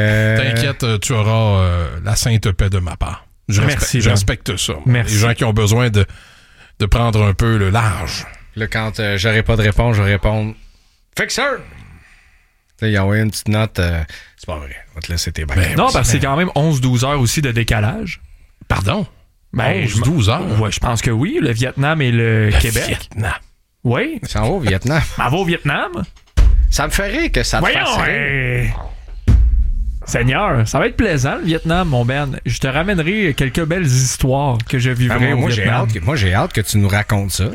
T'inquiète, tu auras la sainte paix de ma part. Je respecte ça. Merci. Les gens qui ont besoin de prendre un peu le large. Là, quand j'aurai pas de réponse, je vais répondre « Fixeur! » Il a envoyé une petite note. C'est pas vrai. On va te laisser tes baguettes. Non, parce que c'est quand même 11-12 heures aussi de décalage. Pardon? Ben, 12 heures? Ouais, je pense que oui. Le Vietnam et le Québec. Vietnam. Oui. Ça en va au Vietnam. Ça va au Vietnam? Ça me fait rire que ça te fasse rire. Seigneur, ça va être plaisant, le Vietnam, mon Ben. Je te ramènerai quelques belles histoires que je vivrai au Vietnam. J'ai hâte que tu nous racontes ça.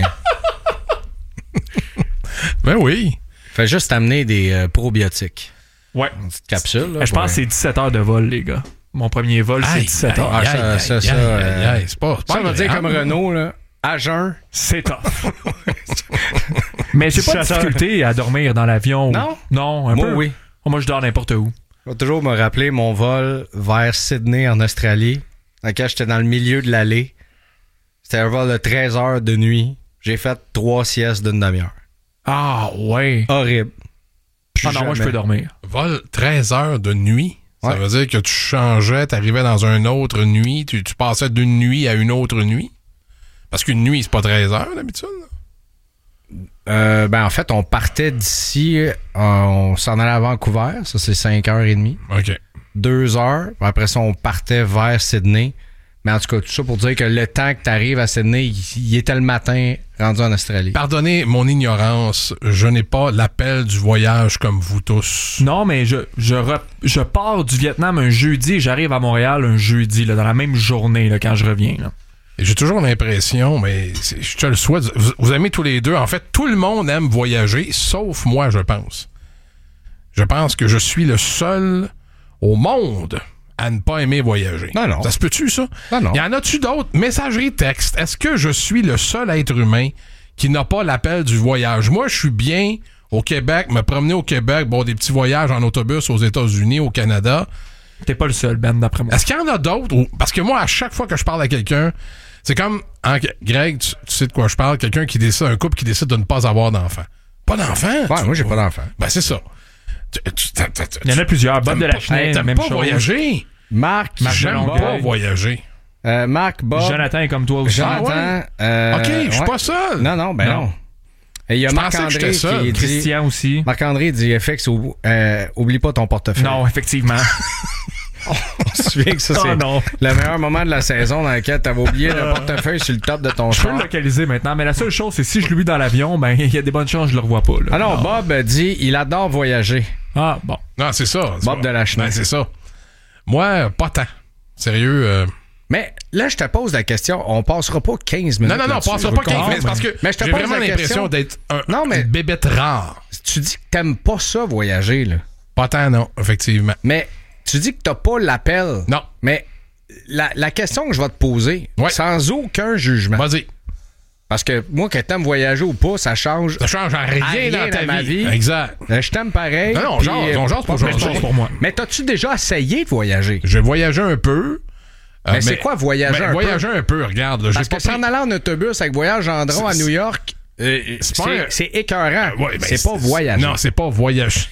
Ben oui. Fais juste amener des probiotiques. Ouais. Une petite capsule. Là, je pense que c'est 17 heures de vol, les gars. Mon premier vol, c'est 17 heures. C'est pas ça veut dire comme Renault, là, à jeun. C'est tough. Mais j'ai pas de difficulté à dormir dans l'avion. Non? Non, un peu. Oui. Moi, je dors n'importe où. Je vais toujours me rappeler mon vol vers Sydney, en Australie, dans lequel j'étais dans le milieu de l'allée. C'était un vol de 13 heures de nuit. J'ai fait 3 siestes d'une demi-heure. Ah, ouais. Horrible. Non, moi, je peux dormir. Vol 13 heures de nuit? Ça veut dire que tu changeais, t'arrivais dans une autre nuit, tu passais d'une nuit à une autre nuit? Parce qu'une nuit, c'est pas 13 heures d'habitude? En fait, on partait d'ici, on s'en allait à Vancouver, ça c'est 5h30. OK. 2 heures, puis après ça, on partait vers Sydney. Mais en tout cas, tout ça pour dire que le temps que tu arrives à Sydney, il était le matin rendu en Australie. Pardonnez mon ignorance, je n'ai pas l'appel du voyage comme vous tous. Non, mais je pars du Vietnam un jeudi et j'arrive à Montréal un jeudi, là, dans la même journée là, quand je reviens. Là. Et j'ai toujours l'impression, mais je te le souhaite, vous aimez tous les deux. En fait, tout le monde aime voyager, sauf moi, je pense. Je pense que je suis le seul au monde à ne pas aimer voyager. Non. Ça se peut-tu, ça? Non. Y en a-tu d'autres? Messagerie texte. Est-ce que je suis le seul être humain qui n'a pas l'appel du voyage? Moi, je suis bien au Québec, me promener au Québec, des petits voyages en autobus aux États-Unis, au Canada. T'es pas le seul, Ben, d'après moi. Est-ce qu'il y en a d'autres? Parce que moi, à chaque fois que je parle à quelqu'un, c'est comme, Greg, tu sais de quoi je parle, quelqu'un qui décide, un couple qui décide de ne pas avoir d'enfant. Pas d'enfant? Ouais, moi, j'ai pas d'enfant. Ben, c'est ça. Il y en a plusieurs. Bob de la Chenille, t'aimes même pas chose. voyager? Marc, J'aime pas voyager. Marc, Bob. Jonathan est comme toi aussi. Jonathan. OK, je suis pas seul. Non. Et il y a Marc-André qui dit... Christian aussi. Marc-André dit FX, oublie pas ton portefeuille. Non, effectivement. On se souvient que ça, c'est le meilleur moment de la saison dans lequel t'avais oublié le portefeuille sur le top de ton char. Je peux le localiser maintenant, mais la seule chose, c'est si je l'oublie dans l'avion, ben il y a des bonnes chances que je le revois pas. Là. Ah non, Bob dit il adore voyager. Ah, bon. Non, c'est ça. Bob de la Chenille. Ben, c'est ça. Moi, pas tant. Sérieux. Mais là, je te pose la question. On passera pas 15 minutes. Non, on passera pas 15 minutes parce que mais je te j'ai pose vraiment l'impression d'être une bébête rare. Tu dis que t'aimes pas ça, voyager, là. Pas tant, non, effectivement. Mais tu dis que t'as pas l'appel. Non. Mais la question que je vais te poser, sans aucun jugement. Vas-y. Parce que moi, que t'aimes voyager ou pas, ça change. Ça change rien dans ta ma vie. Exact. Je t'aime pareil. Non, on jase pour moi. Mais t'as-tu déjà essayé de voyager? J'ai voyagé un peu. Mais c'est quoi voyager un peu? Voyager un peu, regarde. Là, parce que s'en aller en autobus avec Voyage Gendron à New York, c'est écœurant. C'est pas voyager. Non, c'est pas voyager.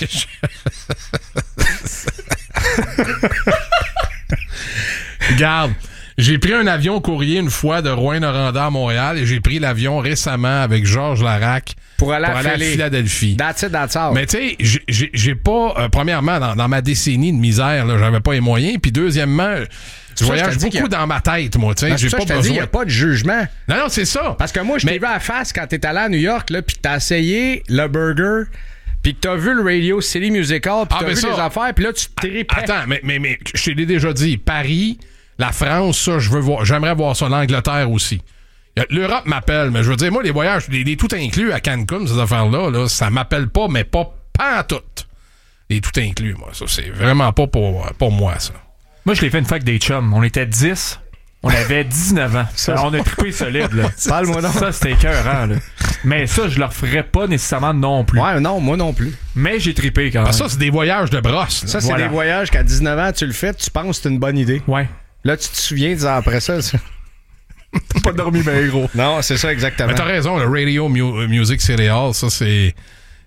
Regarde, j'ai pris un avion courrier une fois de Rouyn-Noranda à Montréal et j'ai pris l'avion récemment avec Georges Larac pour aller à Philadelphie. That's all. Mais tu sais, j'ai pas... premièrement, dans ma décennie de misère, là, j'avais pas les moyens. Puis deuxièmement... Je voyage beaucoup dans ma tête, moi, tu sais. J'ai pas besoin. Il n'y a pas de jugement. Non, c'est ça. Parce que moi, je t'ai vu à la face quand t'es allé à New York, là, pis t'as essayé le burger, pis que t'as vu le Radio City Musical, pis t'as vu les affaires, pis là, tu te tripais. Attends, mais je t'ai déjà dit, Paris, la France, ça, j'aimerais voir ça, l'Angleterre aussi. L'Europe m'appelle, mais je veux dire, moi, les voyages, les tout inclus à Cancun, ces affaires-là, là, ça m'appelle pas, mais pas en tout. Les tout inclus, moi, ça, c'est vraiment pas pour moi, ça. Moi, je l'ai fait une fois avec des chums. On était 10. On avait 19 ans. On a trippé solide, là. Parle-moi donc. Ça, c'était écœurant, là. Mais ça, je le referais pas nécessairement non plus. Ouais, non, moi non plus. Mais j'ai trippé quand même. Ça, c'est des voyages de brosse. Là. Ça, c'est des voyages qu'à 19 ans, tu le fais, tu penses que c'est une bonne idée. Ouais. Là, tu te souviens 10 ans après ça. T'as pas dormi, ben gros. Non, c'est ça exactement. Mais t'as raison, le Radio Music Serial, ça, c'est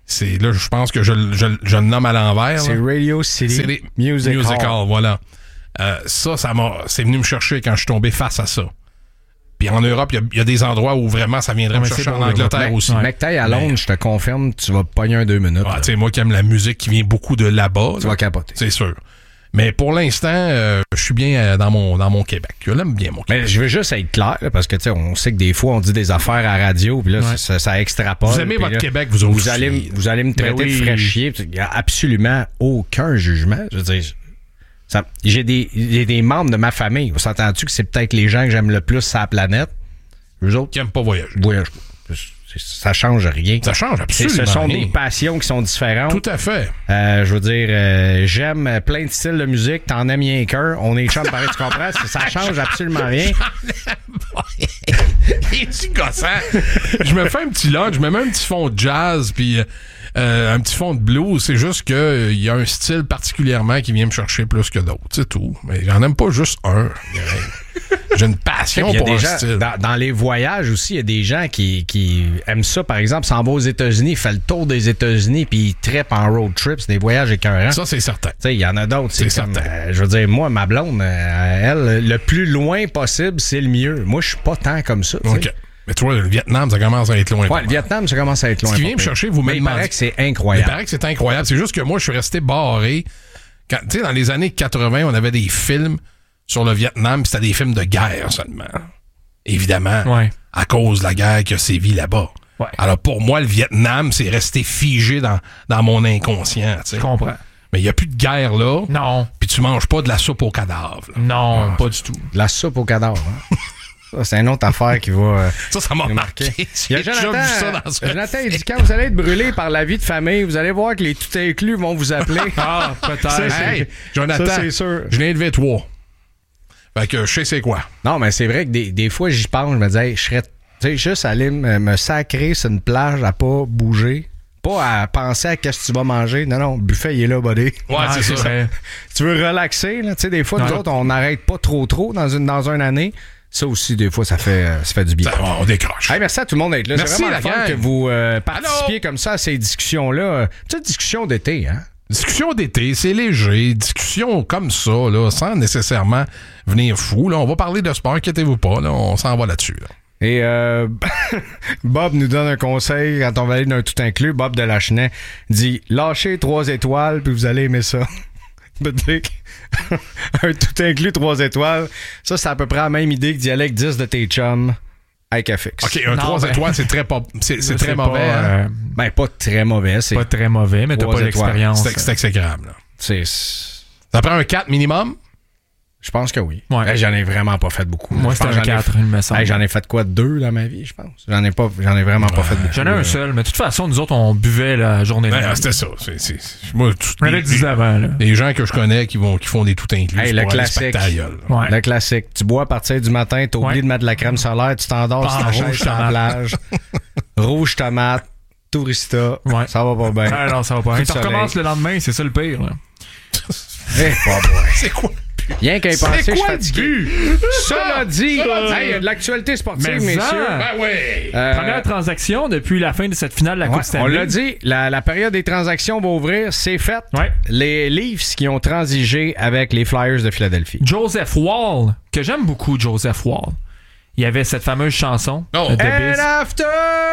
Là, je pense que je le nomme à l'envers. C'est là. Radio City C'est les Music Hall. voilà. C'est venu me chercher quand je suis tombé face à ça. Puis en Europe, il y a des endroits où vraiment ça viendrait me chercher en Angleterre aussi. Mec, t'ailles à Londres, je te confirme, tu vas pogner un 2 minutes. Tu sais, moi qui aime la musique qui vient beaucoup de là-bas. Tu vas capoter. C'est sûr. Mais pour l'instant, je suis bien dans mon Québec. Je l'aime bien, mon Québec. Mais je veux juste être clair, là, parce que tu sais, on sait que des fois, on dit des affaires à la radio, puis là, ça extrapole. Vous aimez puis votre là, Québec, vous aussi. Vous allez me traiter de fraîchier. Il n'y a absolument aucun jugement. Je veux dire, j'ai des membres de ma famille. Vous s'entends-tu que c'est peut-être les gens que j'aime le plus sur la planète? Eux autres? Qui n'aiment pas voyager. Voyagent pas. Ça change rien. Ça change absolument Ce sont rien. des passions qui sont différentes. Tout à fait. Je veux dire, j'aime plein de styles de musique. T'en aimes rien qu'un. On est chum pareil, tu comprends? Ça change absolument rien. Es-tu gossant? Je me fais un petit lunch, je me mets un petit fond de jazz, puis un petit fond de blues. C'est juste que il y a un style particulièrement qui vient me chercher plus que d'autres. C'est tout. Mais j'en aime pas juste un. J'ai une passion pour un style. Dans les voyages aussi, il y a des gens qui aiment ça. Par exemple, s'en va aux États-Unis, il fait le tour des États-Unis, puis il trippe en road trip. C'est des voyages écœurants. Ça, c'est certain. Tu sais, il y en a d'autres. C'est comme, certain. je veux dire, moi, ma blonde, elle, le plus loin possible, c'est le mieux. Moi, je suis pas tant comme ça. OK. Mais tu vois, le Vietnam, ça commence à être loin. Ouais, le Vietnam, ça commence à être loin. Ce qui vient me chercher, vous me il demandez. paraît que c'est incroyable. Il paraît que c'est incroyable. C'est juste que moi, je suis resté barré. Tu sais, dans les années 80, on avait des films sur le Vietnam, puis c'était des films de guerre seulement. Évidemment, à cause de la guerre qui a sévi là-bas. Ouais. Alors pour moi, le Vietnam, c'est resté figé dans mon inconscient. Tu sais. Je comprends. Mais il n'y a plus de guerre là. Non. Puis tu manges pas de la soupe aux cadavres. Là. Non, pas du tout. De la soupe au cadavre. Hein? Ça, c'est une autre affaire qui va... Ça m'a marqué. Il y a Jonathan, il dit, quand vous allez être brûlé par la vie de famille, vous allez voir que les tout inclus vont vous appeler. Ah, peut-être. Hey, Jonathan, ça, c'est sûr. je l'ai élevé 3. Fait que je sais c'est quoi. Non, mais c'est vrai que des fois, j'y pense, je me dis, hey, je serais, tu sais, juste aller me sacrer sur une plage à pas bouger. Pas à penser à qu'est-ce que tu vas manger. Non, le buffet, il est là, buddy. Ouais, c'est ça. Si tu veux relaxer, là, tu sais, des fois, nous autres, on n'arrête pas trop dans une année. Ça aussi, des fois, ça fait du bien. On décroche. Hey, merci à tout le monde d'être là. Merci, c'est vraiment la le fun gang. que vous participiez comme ça à ces discussions-là. Petite discussion d'été, hein? Discussion d'été, c'est léger. Discussion comme ça, là, sans nécessairement venir fou. Là. On va parler de sport, inquiétez-vous pas. Là, on s'en va là-dessus. Là. Et Bob nous donne un conseil quand on va aller d'un tout inclus. Bob de Lachenay dit « Lâchez 3 étoiles, puis vous allez aimer ça. » Un tout inclus 3 étoiles, ça, c'est à peu près la même idée que d'y aller avec 10 de tes chums avec FX. OK, un 3 étoiles, c'est très, c'est très mauvais. Pas, hein? Ben, pas très mauvais. C'est pas très mauvais, mais t'as 3 pas l'expérience. C'est exécrable. Là. C'est... Ça prend un 4 minimum? Je pense que oui. Ouais. Hey, j'en ai vraiment pas fait beaucoup. Moi, c'était un 4, il me semble. Hey, j'en ai fait quoi? 2 dans ma vie, je pense. J'en ai vraiment pas fait beaucoup. J'en ai un seul, mais de toute façon, nous autres, on buvait la journée de Ben, c'était ça. Moi, le 10 avant, là. les gens que je connais qui font des tout inclus. Hey, le classique. Ouais. Le classique. Tu bois à partir du matin, t'oublies de mettre de la crème solaire, tu t'endors sur ta chaise sur la plage. Rouge tomate, tourista. Ouais. Ça va pas bien. Ah non, ça va pas. Coup Et de tu recommences soleil. le lendemain, c'est ça le pire. Là. Eh, pas bon. C'est quoi? Rien qu'à y penser, je suis quoi le fatigué. but? Cela dit, hey, il y a de l'actualité sportive, Mais messieurs. Ben oui! Première transaction depuis la fin de cette finale de la Coupe Ouais, Stanley. on l'a dit, la période des transactions va ouvrir, c'est fait. Ouais. Les Leafs qui ont transigé avec les Flyers de Philadelphie. Joseph Wall, que j'aime beaucoup, Joseph Wall. Il y avait cette fameuse chanson Oh. de The And Biz. after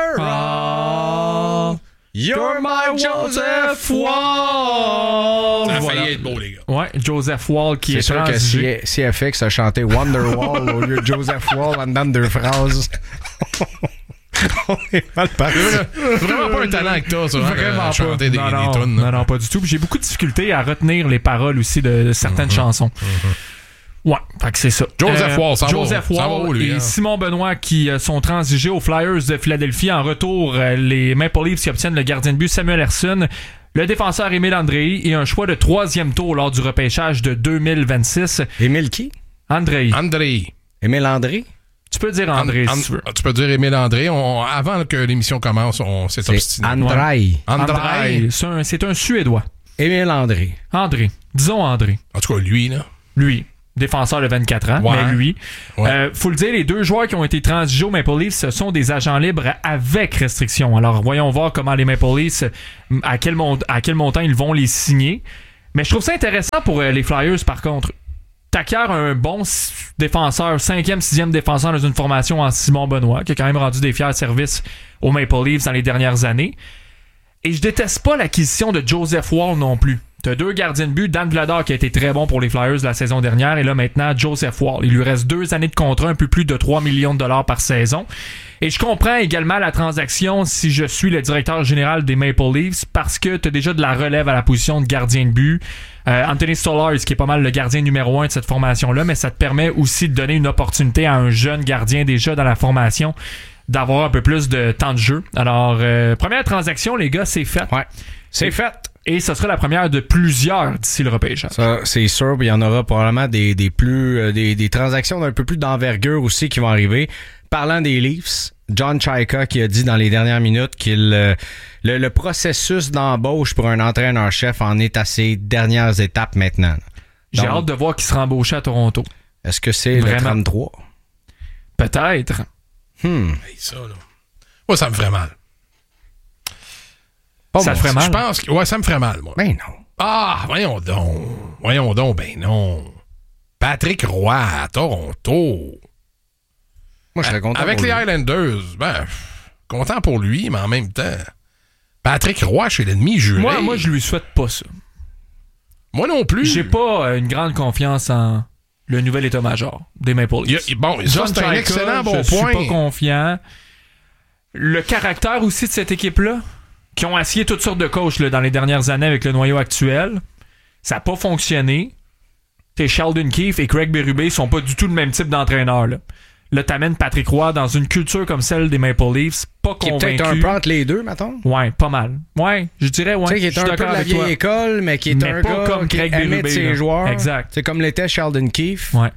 all, you're my Joseph Wall. Ça a Voilà. failli être beau, les gars. Ouais, Joseph Wall qui C'est est sûr que transigé. si FX a chanté Wonderwall au lieu de Joseph Wall en dedans de 2 phrases, on est mal parti. Vraiment pas un talent que t'as, ça. Vraiment pas. Chanter des non, tunes. non, pas du tout. Puis j'ai beaucoup de difficultés à retenir les paroles aussi de certaines chansons. Ouais, fait que c'est ça. Joseph Wall, ça va. Joseph Ça va Wall où, lui, et hein? Simon Benoît qui sont transigés aux Flyers de Philadelphie. En retour, les Maple Leafs qui obtiennent le gardien de but Samuel Ersson, le défenseur Émile Andrei et un choix de 3e tour lors du repêchage de 2026. Émile qui? Andrei. André. Émile André? Tu peux dire André si tu veux. Tu peux dire Émile André. Avant que l'émission commence, on s'est C'est obstiné. Andrei. André. C'est un Suédois. Émile André. André. Disons André. En tout cas, lui, là. Lui. défenseur de 24 ans, Ouais. mais lui. Ouais. Faut le dire, les 2 joueurs qui ont été transigés aux Maple Leafs, ce sont des agents libres avec restriction. Alors, voyons voir comment les Maple Leafs, à quel montant ils vont les signer. Mais je trouve ça intéressant pour les Flyers, par contre. T'acquiers un bon défenseur, 5e, 6e défenseur dans une formation en Simon Benoît, qui a quand même rendu des fiers services aux Maple Leafs dans les dernières années. Et je déteste pas l'acquisition de Joseph Woll non plus. T'as 2 gardiens de but, Dan Vladar qui a été très bon pour les Flyers la saison dernière, et là maintenant Joseph Woll. Il lui reste 2 années de contrat, un peu plus de 3 millions de dollars par saison. Et je comprends également la transaction si je suis le directeur général des Maple Leafs, parce que t'as déjà de la relève à la position de gardien de but. Anthony Stolarz, qui est pas mal le gardien numéro 1 de cette formation-là, mais ça te permet aussi de donner une opportunité à un jeune gardien déjà dans la formation d'avoir un peu plus de temps de jeu. Alors, première transaction, les gars, c'est fait. Ouais, c'est fait. Et ce sera la première de plusieurs d'ici le repêchage. Ça, c'est sûr. Il y en aura probablement des transactions d'un peu plus d'envergure aussi qui vont arriver. Parlant des Leafs, John Chayka qui a dit dans les dernières minutes qu'il le processus d'embauche pour un entraîneur-chef en est à ses dernières étapes maintenant. J'ai Donc, hâte de voir qui sera embauché à Toronto. est-ce que c'est Vraiment. le 33? Peut-être. Hey, ça, là. Moi, ça me ferait mal. Pas Ça moi, te ferait mal? Je pense que. Ouais, ça me ferait mal, moi. Ben non. Ah, voyons donc, ben non. Patrick Roy à Toronto. Moi, je serais content. Avec pour les lui. Highlanders, content pour lui, mais en même temps, Patrick Roy chez l'ennemi juré. Moi, je lui souhaite pas ça. Moi non plus. J'ai pas une grande confiance en le nouvel état-major des Maple Leafs. Bon, ça, John c'est un Chayka, excellent bon je point. suis pas confiant. Le caractère aussi de cette équipe-là, qui ont essayé toutes sortes de coachs là, dans les dernières années avec le noyau actuel, ça n'a pas fonctionné. T'sais, Sheldon Keefe et Craig Berube sont pas du tout le même type d'entraîneur. Là, t'amènes Patrick Roy dans une culture comme celle des Maple Leafs, pas Qui est convaincu. peut-être un peu entre les deux, mettons. Ouais, pas mal. Ouais, je dirais, ouais. Tu sais, qui est je un suis peu de d'accord la avec toi. vieille école, mais qui est Mais un pas gars comme qui Craig aimait Berube, de ses là. joueurs. Exact. C'est comme l'était Sheldon Keefe. Ouais.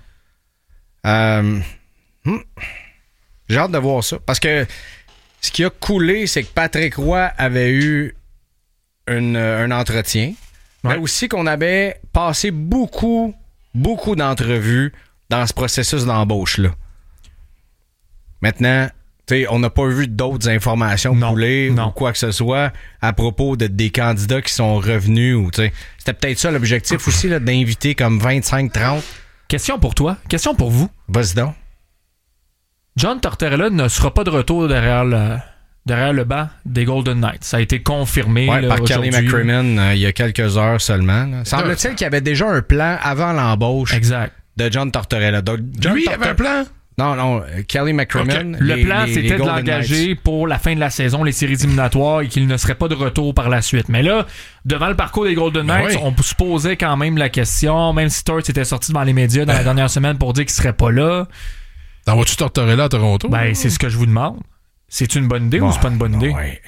J'ai hâte de voir ça. Parce que ce qui a coulé, c'est que Patrick Roy avait eu un entretien. Ouais. Mais aussi qu'on avait passé beaucoup d'entrevues dans ce processus d'embauche-là. Maintenant, tu sais, on n'a pas vu d'autres informations Non. couler Non. ou quoi que ce soit à propos des candidats qui sont revenus. Ou, tu sais, c'était peut-être ça l'objectif aussi, là, d'inviter comme 25-30. Question pour toi, question pour vous. Vas-y donc. John Tortorella ne sera pas de retour derrière le banc des Golden Knights. Ça a été confirmé Ouais, là, par Kelly aujourd'hui. McCrimmon il y a quelques heures seulement. Là. Semble-t-il qu'il y avait déjà un plan avant l'embauche Exact. de John Tortorella. Donc, John Lui, il avait un plan. Non, Kelly McCrimmon. Le les- plan, les- c'était les de Golden l'engager Knights. pour la fin de la saison, les séries éliminatoires, et qu'il ne serait pas de retour par la suite. Mais là, devant le parcours des Golden Ben Knights, oui. on se posait quand même la question, même si Torts était sorti devant les médias dans la dernière semaine pour dire qu'il serait pas là. T'envoies-tu Tortorella à Toronto? Ben, c'est ce que je vous demande. C'est une bonne idée ou c'est pas une bonne idée? Ouais.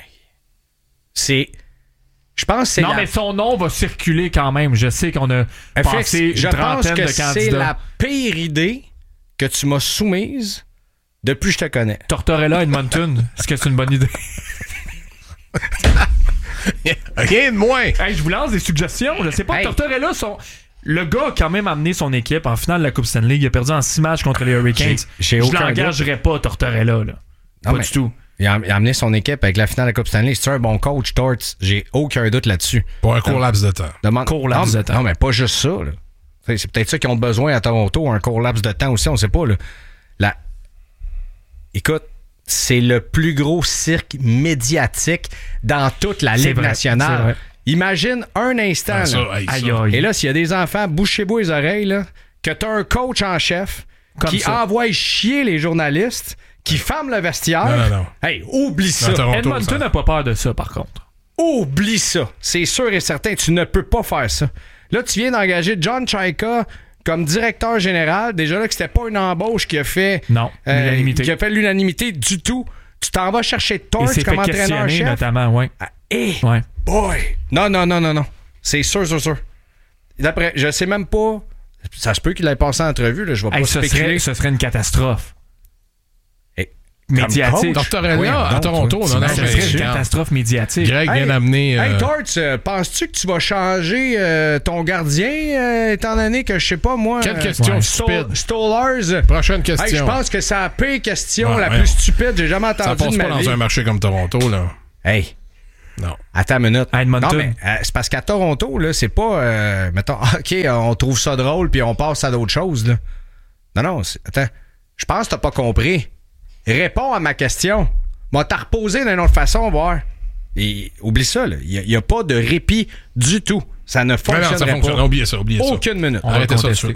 Je pense que c'est Non, mais son nom va circuler quand même. Je sais qu'on a passé je une pense trentaine que de c'est candidats. la pire idée que tu m'as soumise depuis que je te connais. Tortorella Edmonton, est-ce que c'est une bonne idée? Rien de moins. Hey, je vous lance des suggestions. Je sais pas, Hey. Tortorella, le gars a quand même amené son équipe en finale de la Coupe Stanley. Il a perdu en 6 matchs contre les Hurricanes. J'ai Je aucun l'engagerais pas, Tortorella. Là. Non, Pas mais du tout. Il a amené son équipe avec la finale de la Coupe Stanley. C'est un bon coach, Torts. J'ai aucun doute là-dessus. Pour un court laps de temps. Court laps non, de temps. Non, mais pas juste ça. Là. C'est peut-être ça qu'ils ont besoin à Toronto, un court laps de temps aussi, on sait pas. Là. Écoute, c'est le plus gros cirque médiatique dans toute la C'est Ligue vrai, c'est nationale. vrai. Imagine un instant. Ah, ça, là. hey, ça. Aïe, aïe. Et là, s'il y a des enfants, bouchez-vous les oreilles, là, que t'as un coach en chef Comme qui ça. envoie chier les journalistes, qui ferme le vestiaire. Non. Hey, oublie ça. Non, Toronto, Edmonton ça. n'a pas peur de ça, par contre. Oublie ça. C'est sûr et certain, tu ne peux pas faire ça. Là, tu viens d'engager John Chayka comme directeur général. Déjà là, que c'était pas une embauche qui a fait l'unanimité. qui a fait l'unanimité du tout. Tu t'en vas chercher Il Torts s'est comme fait questionner, entraîneur-chef. notamment, ouais. Ouais. Boy! Non. C'est sûr. D'après, je sais même pas. Ça se peut qu'il ait passé en entrevue, là. Je vais pas Hey, ce spéculer. serait une catastrophe. Hey. médiatique. Tortorella à Toronto, Ça serait une catastrophe médiatique. Greg vient d'amener... Hey, Torts, penses-tu que tu vas changer ton gardien, étant donné que, je sais pas, moi... Quelle question stupide. Stollers. Prochaine question. Hey, je pense que c'est la pire question la plus stupide que j'ai jamais entendue de ma vie. Ça passe pas dans un marché comme Toronto, là. Hey. Non. Attends une minute. Edmonton. Non, mais c'est parce qu'à Toronto, là, c'est pas... mettons, OK, on trouve ça drôle puis on passe à d'autres choses, là. Non, attends. Je pense que t'as pas compris. Réponds à ma question. Moi, t'as reposé d'une autre façon, voir. Et oublie ça, là. Il n'y a pas de répit du tout. Ça ne fonctionnerait pas. Oubliez ça. Aucune minute. Arrêtez ça tout de suite.